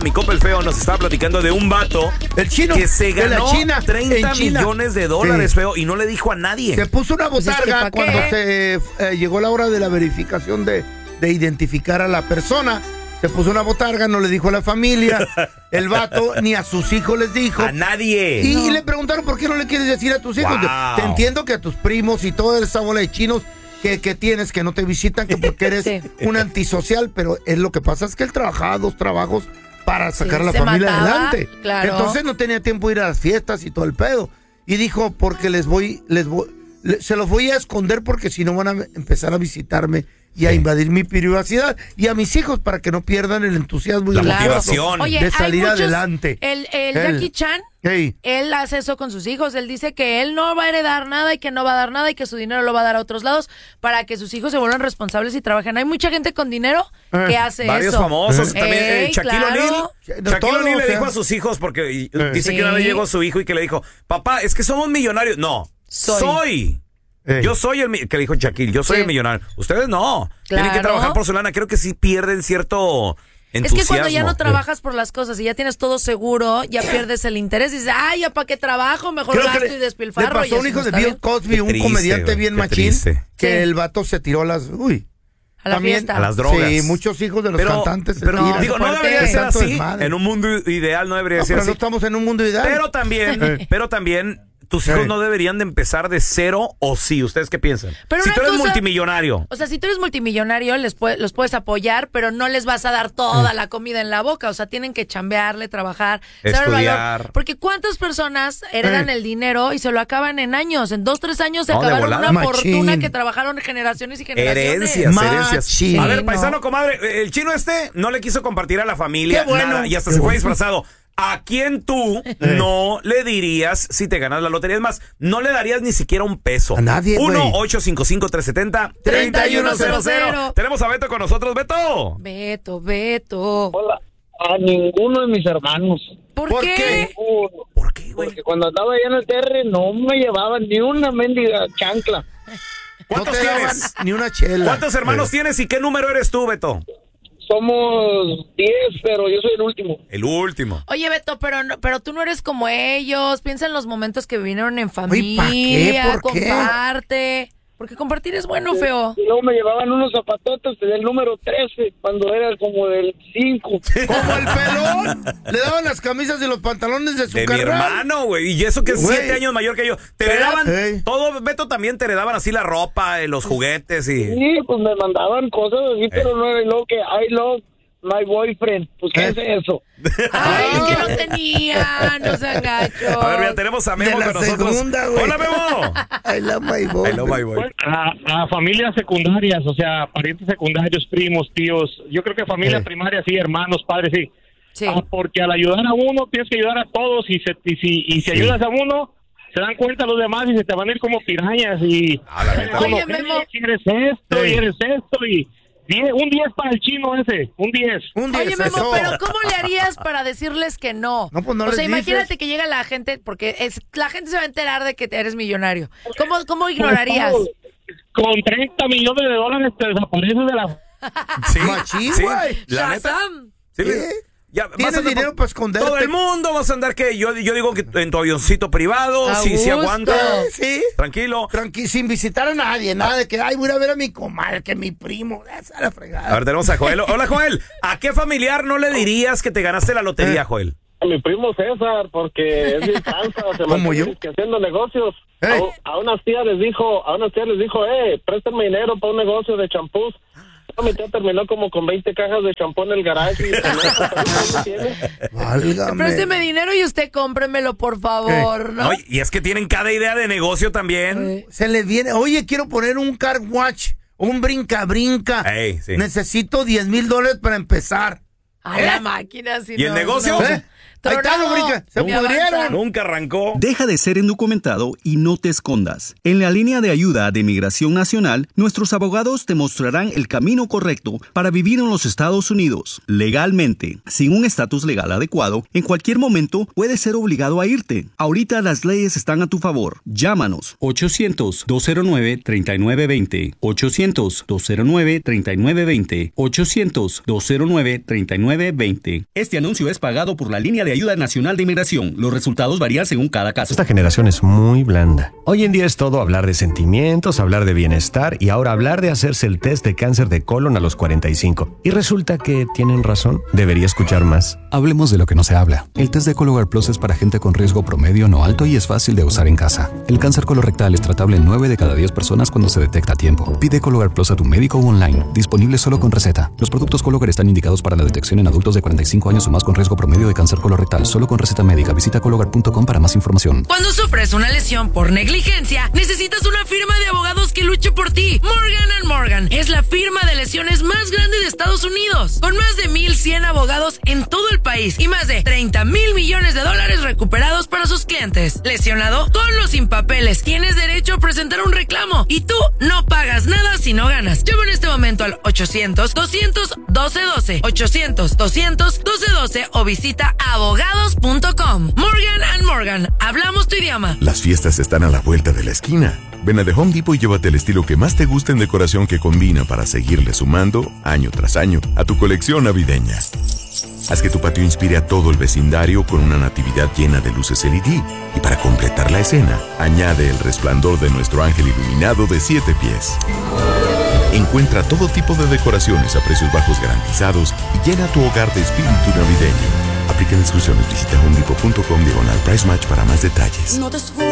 mi compa el feo nos estaba platicando de un vato el chino, que se ganó de China, 30 millones de dólares, sí. feo, y no le dijo a nadie. Se puso una botarga Pues es que, cuando se llegó la hora de la verificación de identificar a la persona. Se puso una botarga, no le dijo a la familia, el vato, ni a sus hijos les dijo. A nadie. Y le preguntaron, ¿por qué no le quieres decir a tus hijos? Wow. Te entiendo que a tus primos y toda esa bola de chinos que tienes, que no te visitan, que porque eres Sí. un antisocial, pero es lo que pasa es que él trabajaba 2 trabajos para sacar a la se familia mataba, adelante. claro. Entonces no tenía tiempo de ir a las fiestas y todo el pedo. Y dijo, porque se los voy a esconder porque si no van a empezar a visitarme y a invadir mi privacidad y a mis hijos para que no pierdan el entusiasmo y La el motivación. Oye, de salir hay muchos- adelante. El Jackie Chan, Hey. él hace eso con sus hijos. Él dice que él no va a heredar nada y que no va a dar nada y que su dinero lo va a dar a otros lados para que sus hijos se vuelvan responsables y trabajen. Hay mucha gente con dinero que hace Varios eso. famosos. También Ey, Shaquille claro. O'Neal. De Shaquille todo, O'Neal o le sea. dijo a sus hijos, porque dice Sí. que una vez llegó su hijo y que le dijo, papá, es que somos millonarios. No, soy. Hey. Yo soy que le dijo Shaquille, yo soy Sí. el millonario. Ustedes no. Tienen que Claro. trabajar por su lana. Creo que sí pierden cierto Es entusiasmo. que cuando ya no trabajas por las cosas y ya tienes todo seguro, ya pierdes el interés y dices, ay, ¿ya para qué trabajo? Mejor Creo gasto que y despilfarro. le pasó y a un eso hijo no de está Bill bien. Cosby, Qué un triste, comediante güey, bien qué machín, triste. que Sí. el vato se tiró a las A la fiesta. a las drogas. Sí, muchos hijos de los cantantes se pero tiran. digo, no fuerte. debería ser Tanto así. desmadre. En un mundo ideal no debería No, ser pero así. no estamos en un mundo ideal. Pero también tus hijos no deberían de empezar de cero, o sí. ¿Ustedes qué piensan? Pero Si una tú eres cosa- multimillonario. O sea, si tú eres multimillonario, los puedes apoyar, pero no les vas a dar toda la comida en la boca. O sea, tienen que chambearle, trabajar, saber el valor. Estudiar. Porque ¿cuántas personas heredan el dinero y se lo acaban en años? En 2, 3 años se No, de acabaron volada. una Machín. fortuna que trabajaron generaciones y generaciones. Herencias. Machín. A ver, no. paisano, comadre, el chino no le quiso compartir a la familia Qué bueno. nada, y hasta Qué se fue bueno. disfrazado. ¿A quién tú no le dirías si te ganas la lotería? Es más, no le darías ni siquiera un peso. A nadie, güey. 1-855-370-3100. Tenemos a Beto con nosotros. ¡Beto! Beto. Hola, a ninguno de mis hermanos. ¿Por ¿Por qué? qué? ¿Por qué, güey? Porque cuando andaba allá en el terre no me llevaban ni una mendiga chancla. ¿Cuántos no te daban tienes? ni una chela. ¿Cuántos hermanos tienes y qué número eres tú, Beto? Somos 10, pero yo soy el último. El último. Oye, Beto, pero tú no eres como ellos. Piensa en los momentos que vivieron en ¿pa' qué? familia. ¿Por qué? Comparte. Porque compartir es bueno, feo. Y luego me llevaban unos zapatotes del número 13, cuando era como del 5. Como el pelón. Le daban las camisas y los pantalones de su De mi carnal. hermano, güey. Y eso que es Güey. 7 años mayor que yo. Te heredaban Ey. todo, Beto, también te heredaban así la ropa, los juguetes y... Sí, pues me mandaban cosas así, pero no era lo que I love my boyfriend. Pues, ¿qué es eso? Ay, es que no tenía, no sean gachos. A ver, mira, tenemos a Memo De la con nosotros. segunda, güey. ¡Hola, Memo! I love my boy. I love my boy. A familias secundarias, o sea, parientes secundarios, primos, tíos. Yo creo que familias primarias, sí, hermanos, padres, sí. Sí. Porque al ayudar a uno, tienes que ayudar a todos. Y si ayudas a uno, se dan cuenta los demás y se te van a ir como pirañas. Y la neta. Oye, Memo. eres esto, y eres esto, y... Un 10 para el chino ese, un 10. Un día Oye, es Memo, eso. pero ¿cómo le harías para decirles que no? No, pues no o sea, les imagínate dices. que llega la gente, porque la gente se va a enterar de que eres millonario. ¿Cómo ignorarías? Con 30 millones de dólares te desapareces de la... Sí, Machín, sí, güey. la neta. Shazam. Sí, ¿Qué? ya, vas ¿Tienes a andar dinero por para esconderte? Todo el mundo vas a andar que yo digo que en tu avioncito privado, A si gusto. aguanta. Sí. Tranquilo. Sin visitar a nadie, nada de que, ay, voy a ir a ver a mi comadre, que mi primo, esa es la fregada. A ver, tenemos a Joel. Hola, Joel. ¿A qué familiar no le dirías que te ganaste la lotería, Joel? A mi primo César, porque es bien panza, se ¿Como mantiene yo? que haciendo negocios. Ey. A unas tías les dijo, préstame dinero para un negocio de champús. Mi tía terminó como con 20 cajas de champú en el garage. Y con eso, ¿ahí lo tiene? Válgame. Présteme dinero y usted cómpremelo, por favor, ¿no? No, y es que tienen cada idea de negocio también. Se le viene, oye, quiero poner un car watch, un brinca-brinca. Ey, sí. Necesito $10,000 para empezar. A la máquina, si ¿Y el no, negocio? no. Ahí está, tronado, Lombrica, se ni pudrieron. avanza. Nunca arrancó. Deja de ser indocumentado y no te escondas. En la línea de ayuda de Migración Nacional, nuestros abogados te mostrarán el camino correcto para vivir en los Estados Unidos legalmente. Sin un estatus legal adecuado, en cualquier momento puedes ser obligado a irte. Ahorita las leyes están a tu favor. Llámanos 800-209-3920, 800-209-3920, 800-209-3920. Este anuncio es pagado por la línea de ayuda nacional de inmigración. Los resultados varían según cada caso. Esta generación es muy blanda. Hoy en día es todo hablar de sentimientos, hablar de bienestar y ahora hablar de hacerse el test de cáncer de colon a los 45. Y resulta que tienen razón. Debería escuchar más. Hablemos de lo que no se habla. El test de Cologuard Plus es para gente con riesgo promedio no alto y es fácil de usar en casa. El cáncer colorectal es tratable en 9 de cada 10 personas cuando se detecta a tiempo. Pide Cologuard Plus a tu médico o online. Disponible solo con receta. Los productos Cologuard están indicados para la detección en adultos de 45 años o más con riesgo promedio de cáncer colorectal. Solo con receta médica. Visita Cologuard.com para más información. Cuando sufres una lesión por negligencia, necesitas una firma de abogados que luche por ti. Morgan & Morgan es la firma de lesiones más grande de Estados Unidos, con más de 1,100 abogados en todo el país y más de $30 mil millones recuperados para sus clientes. Lesionado, con o sin papeles, tienes derecho a presentar un reclamo y tú no pagas nada si no ganas. Llama en este momento al 800-200-1212, 800-200-1212 o visita abogados.com. Morgan & Morgan, hablamos tu idioma. Las fiestas están a la vuelta de la esquina. Ven a The Home Depot y llévate el estilo que más te gusta en decoración que combina para seguirle sumando, año tras año, a tu colección navideña. Haz que tu patio inspire a todo el vecindario con una natividad llena de luces LED. Y para completar la escena, añade el resplandor de nuestro ángel iluminado de 7 pies. Encuentra todo tipo de decoraciones a precios bajos garantizados y llena tu hogar de espíritu navideño. Aplican exclusiones. Visita homedepot.com/price match para más detalles.